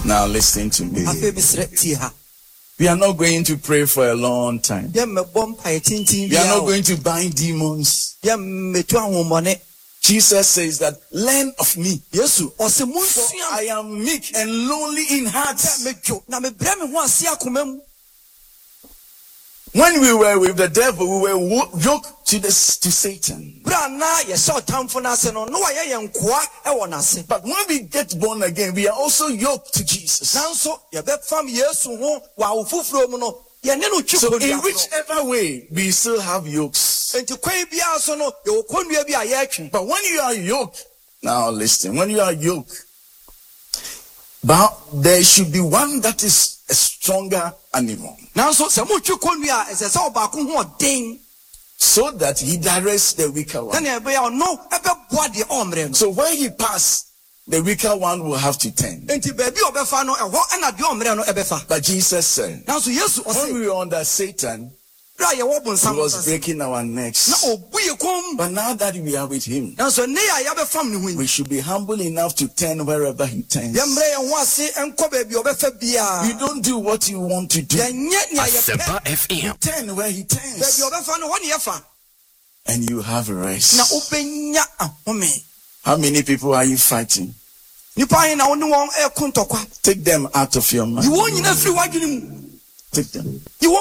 Now listen to me. We are not going to pray for a long time. We are not going to bind demons. Jesus says that, learn of me. For I am meek and lowly in heart. When we were with the devil, we were yoked to Satan. But when we get born again, we are also yoked to Jesus. So in whichever way, we still have yokes. But when you are yoked, now listen, when you are yoked, but there should be one that is a stronger animal, so that he directs the weaker one. So when he passes, the weaker one will have to turn. But Jesus said, when we were under Satan, he was breaking our necks. But now that we are with him, we should be humble enough to turn wherever he turns. You don't do what you want to do. You turn where he turns. And you have rest. How many people are you fighting? Take them out of your mind. Take them.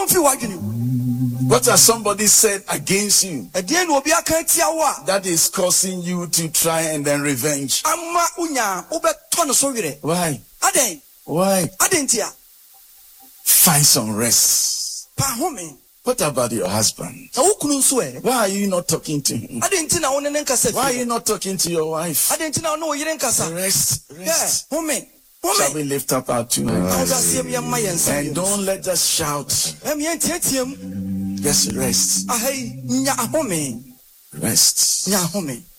What has somebody said against you that is causing you to try and then revenge? Why? Why? Find some rest. What about your husband? Why are you not talking to him? Why are you not talking to your wife? Rest. Shall we lift up our two hands? And don't let us shout. Just rest. Rest.